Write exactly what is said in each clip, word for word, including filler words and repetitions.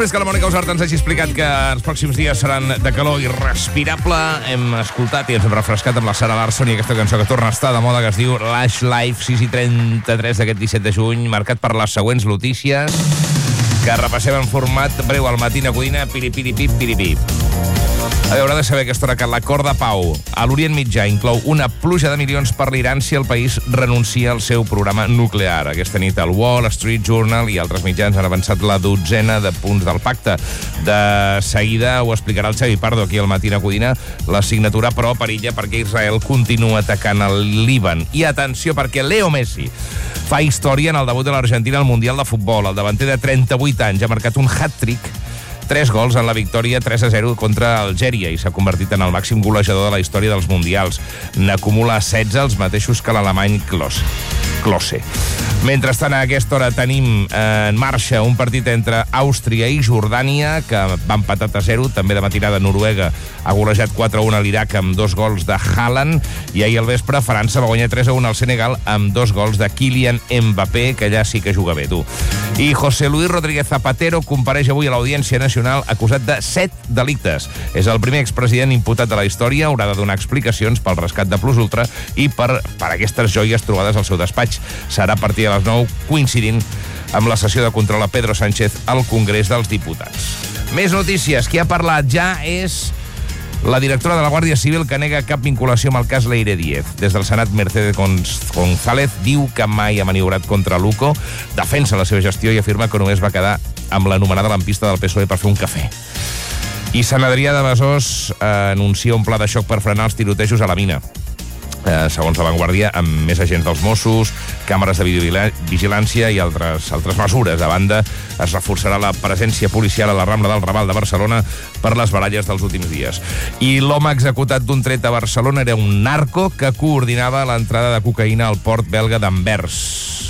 Després que la Mònica Usart ens hagi explicat que els pròxims dies seran de calor irrespirable, hem escoltat i ens hem refrescat amb la Sara Larsson i aquesta cançó que torna a estar de moda, que es diu Lush Life, sis i trenta-tres d'aquest disset de juny, marcat per les següents notícies que repassem en format breu al Matina Codina, piripiripip, piripip. Haurà de saber aquesta hora que l'acord de pau a l'Orient Mitjà inclou una pluja de milions per l'Iran si el país renuncia al seu programa nuclear. Aquesta nit el Wall Street Journal i altres mitjans han avançat la dotzena de punts del pacte. De seguida ho explicarà el Xavi Pardo aquí al Matina Codina. La signatura, però, perilla perquè Israel continua atacant el Líban. I atenció, perquè Leo Messi fa història en el debut de l'Argentina al Mundial de Futbol. El davanter de trenta-vuit anys ha marcat un hat-trick, tres gols en la victòria tres a zero contra Algèria i s'ha convertit en el màxim golejador de la història dels Mundials. N'acumula setze, els mateixos que l'alemany Klose. Klose. Mentrestant, a aquesta hora tenim en marxa un partit entre Àustria i Jordània, que va empatat a zero. També de matinada Noruega ha golejat quatre a un a l'Iraq amb dos gols de Haaland, i ahir al vespre França va guanyar tres a un al Senegal amb dos gols de Kylian Mbappé, que allà sí que juga bé, tu. I José Luis Rodríguez Zapatero compareix avui a l'Audiència Nacional acusat de set delictes. És el primer expresident imputat de la història, haurà de donar explicacions pel rescat de Plus Ultra i per, per aquestes joies trobades al seu despatx. Serà a partir de les nou, coincidint amb la sessió de control a Pedro Sánchez al Congrés dels Diputats. Més notícies. Qui ha parlat ja és la directora de la Guàrdia Civil, que nega cap vinculació amb el cas Leire Díez. Des del Senat, Mercedes González diu que mai ha maniobrat contra l'U C O, defensa la seva gestió i afirma que només va quedar amb l'anomenada lampista del P S O E per fer un cafè. I Sant Adrià de Besòs eh, anuncia un pla de xoc per frenar els tirotejos a la mina. Eh, segons La Vanguardia, amb més agents dels Mossos, càmeres de videovigilància i altres, altres mesures. A banda, es reforçarà la presència policial a la Rambla del Raval de Barcelona per les baralles dels últims dies. I l'home executat d'un tret a Barcelona era un narco que coordinava l'entrada de cocaïna al port belga d'Anvers.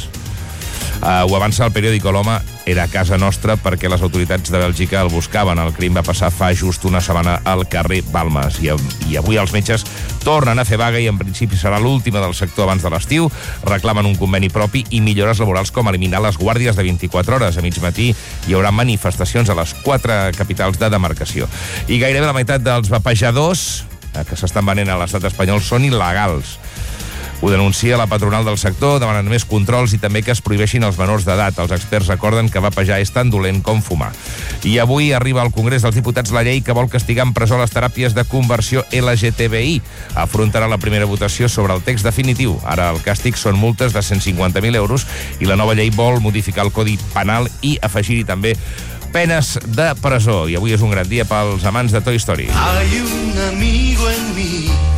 Uh, ho avança el periòdico. L'home era a casa nostra perquè les autoritats de Bèlgica el buscaven. El crim va passar fa just una setmana al carrer Balmes. I, i avui els metges tornen a fer vaga i en principi serà l'última del sector abans de l'estiu. Reclamen un conveni propi i millores laborals com eliminar les guàrdies de vint-i-quatre hores. A mig matí hi haurà manifestacions a les quatre capitals de demarcació. I gairebé la meitat dels vapejadors que s'estan venent a l'estat espanyol són il·legals. Ho denuncia la patronal del sector, demanant més controls i també que es prohibeixin els menors d'edat. Els experts recorden que vapejar és tan dolent com fumar. I avui arriba al Congrés dels Diputats la llei que vol castigar amb presó les teràpies de conversió L G T B I. Afrontarà la primera votació sobre el text definitiu. Ara el càstig són multes de cent cinquanta mil euros i la nova llei vol modificar el Codi Penal i afegir-hi també penes de presó. I avui és un gran dia pels amants de Toy Story. Hay un amigo en mí.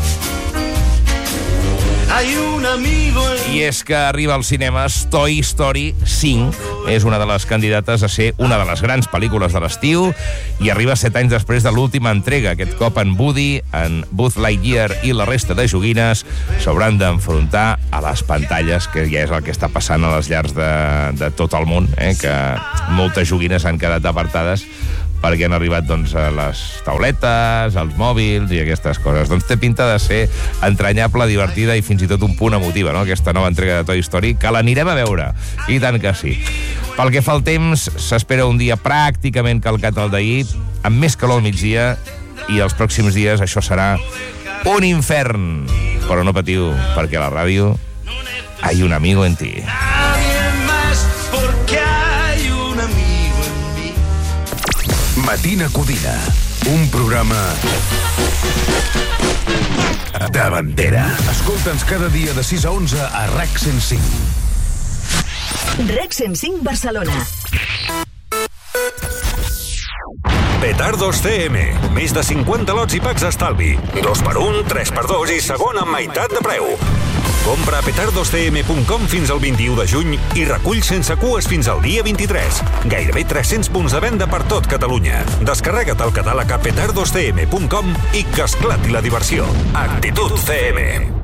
Hay un amigo en... I és que arriba als cinemes Toy Story cinc. És una de les candidates a ser una de les grans pel·lícules de l'estiu i arriba set anys després de l'última entrega. Aquest cop en Woody, en Buzz Lightyear i la resta de joguines s'hauran d'enfrontar a les pantalles, que ja és el que està passant a les llars de, de tot el món, eh? Que moltes joguines han quedat apartades perquè han arribat doncs, a les tauletes, als mòbils i aquestes coses. Doncs té pinta de ser entranyable, divertida i fins i tot un punt emotiva, no? Aquesta nova entrega de Toy Story, que l'anirem a veure. I tant que sí. Pel que fa al temps, s'espera un dia pràcticament calcat al d'ahir, amb més calor al migdia, i els pròxims dies això serà un infern. Però no patiu, perquè a la ràdio hay un amigo en ti. Matina Codina, un programa de bandera. Escolta'ns cada dia de sis a onze a R E C cent cinc. R E C cent cinc Barcelona. Petardos C M. Més de cinquanta lots i packs d'estalvi. Dos per un, tres per dos i segon amb meitat de preu. Compra a petardos c m punt com fins al vint-i-u de juny i recull sense cues fins al dia vint-i-tres. Gairebé tres-cents punts de venda per tot Catalunya. Descarrega't el catàleg a petardos c m punt com i que esclati la diversió. Actitud C M.